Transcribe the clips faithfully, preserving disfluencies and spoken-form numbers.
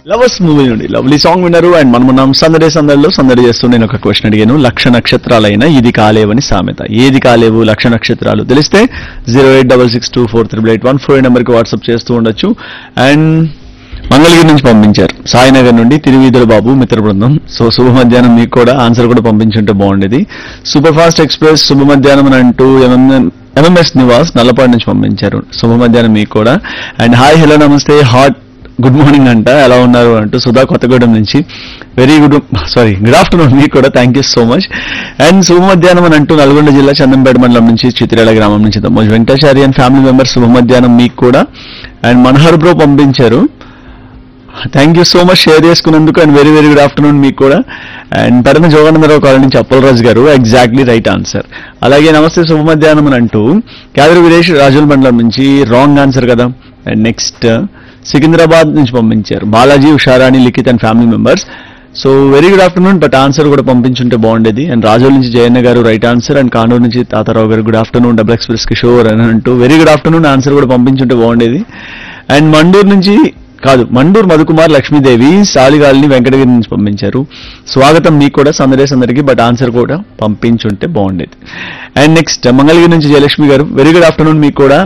Lovers movie నుండి lovely song విన్నారు. And మనం మనం సందడి సందడిలో సందడి చేస్తూ నేను ఒక క్వశ్చన్ అడిగాను. లక్ష నక్షత్రాలైనా ఇది కాలేవని సామెత. ఏది కాలేవు లక్ష నక్షత్రాలు తెలిస్తే zero eight double six two four triple eight one four నెంబర్కి వాట్సాప్ చేస్తూ ఉండొచ్చు. అండ్ మంగళగిరి నుంచి పంపించారు సాయినగర్ నుండి తిరువీధుల బాబు మిత్ర బృందం. సో శుభ మధ్యాహ్నం మీకు కూడా ఆన్సర్ కూడా పంపించుంటే బాగుండేది. సూపర్ ఫాస్ట్ ఎక్స్ప్రెస్ శుభ మధ్యాహ్నం అని అంటూ ఎంఎంఎస్ నివాస్ నల్లపాడు నుంచి పంపించారు. శుభ మధ్యాహ్నం మీకు కూడా. అండ్ హాయ్ హలో నమస్తే హాట్ గుడ్ మార్నింగ్ అంట ఎలా ఉన్నారు అంటూ సుధా కొత్తగూడెం నుంచి very good sorry good afternoon మీకు కూడా thank you so much. And శుభ మధ్యాహ్నం అని అంటూ నల్గొండ జిల్లా చందంపేట మండలం నుంచి చిత్రాల గ్రామం నుంచి Dammoju Venkatachari and family members శుభ మధ్యాహ్నం మీకు కూడా. అండ్ మనోహర్ బ్రో పంపించారు thank you so much share చేసుకున్నందుకు. And very very good afternoon మీకు కూడా. అండ్ పెరమ జోగానందరావు కాలనీ నుంచి అప్పలరాజు గారు ఎగ్జాక్ట్లీ రైట్ ఆన్సర్. అలాగే నమస్తే శుభ మధ్యాహ్నం అని అంటూ క్యాదరి వీరేష్ రాజుల మండలం నుంచి రాంగ్ ఆన్సర్ కదా. అండ్ నెక్స్ట్ సికింద్రాబాద్ నుంచి పంపించారు Balaji Usharani Likhith and family members. So very good afternoon but answer కూడా పంపించుంటే బాగుండేది. అండ్ రాజోల్ నుంచి జయన్న గారు రైట్ ఆన్సర్. అండ్ కానూరు నుంచి తాతారావు గారు good afternoon double express Kishore అని అంటూ వెరీ గుడ్ ఆఫ్టర్నూన్ ఆన్సర్ కూడా పంపించుంటే బాగుండేది. అండ్ మండూరు నుంచి కాదు మండూరు మధుకుమార్ లక్ష్మీదేవి సాలిగాలిని వెంకటగిరి నుంచి పంపించారు. స్వాగతం మీకు కూడా సందడేస్ అందరికీ బట్ ఆన్సర్ కూడా పంపించుంటే బాగుండేది. అండ్ నెక్స్ట్ మంగళగిరి నుంచి జయలక్ష్మి గారు వెరీ గుడ్ ఆఫ్టర్నూన్ మీకు కూడా.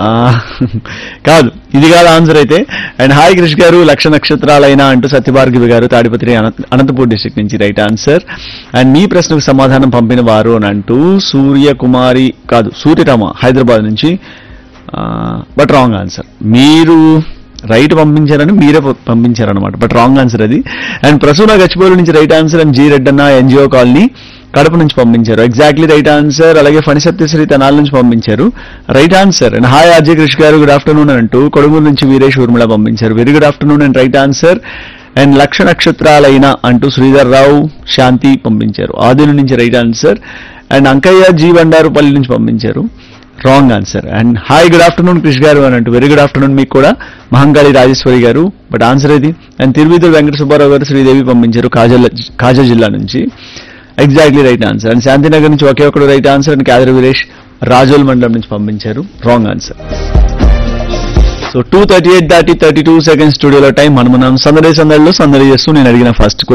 కాదు ఇది కాదు ఆన్సర్ అయితే. అండ్ హాయ్ క్రిష్ గారు లక్ష నక్షత్రాలైనా అంటూ సత్యభార్గవి గారు తాడిపత్రి అనంతపూర్ డిస్ట్రిక్ట్ నుంచి రైట్ ఆన్సర్. అండ్ మీ ప్రశ్నకు సమాధానం పంపిన వారు అని అంటూ సూర్యకుమారి కాదు సూర్యరామ హైదరాబాద్ నుంచి బట్ రాంగ్ ఆన్సర్. మీరు రైట్ పంపించారని మీరే పంపించారనమాట బట్ రాంగ్ ఆన్సర్ అది. అండ్ ప్రసూన గచ్చిబౌలి నుంచి right answer. And G Reddanna NGO colony Kadapa నుంచి పంపించారు ఎగ్జాక్ట్లీ రైట్ ఆన్సర్. అలాగే ఫణిసత్యశ్రీ తెనాల నుంచి పంపించారు right answer. And hi RJ Krish గారు గుడ్ ఆఫ్టర్నూన్ అని అంటూ కొడుమూరు నుంచి వీరేష్ ఊర్మిళ పంపించారు very good afternoon and right answer. And లక్ష నక్షత్రాలైన అంటూ శ్రీధర్ రావు శాంతి పంపించారు ఆదిలు నుంచి right answer. And Ankaiah G Bandarupalli నుంచి పంపించారు wrong answer. And hi good afternoon Krish గారు అని అంటూ వెరీ గుడ్ ఆఫ్టర్నూన్ మీకు కూడా మహంకాళి రాజేశ్వరి గారు బట్ ఆన్సర్ ఇది. అండ్ తిరువిధులు వెంకట సుబ్బారావు గారు శ్రీదేవి పంపించారు కాజా కాజా జిల్లా నుంచి exactly right answer. And Shantinagar నుంచి ఒకే ఒకడు right answer. And Kyadari Veeresh Razole మండలం నుంచి పంపించారు wrong answer. So two thirty eight దాటి థర్టీ టూ సెకండ్స్ స్టూడియోలో టైం మనం మనం సందడి సందడిలో సందడి చేస్తూ నేను అడిగిన ఫస్ట్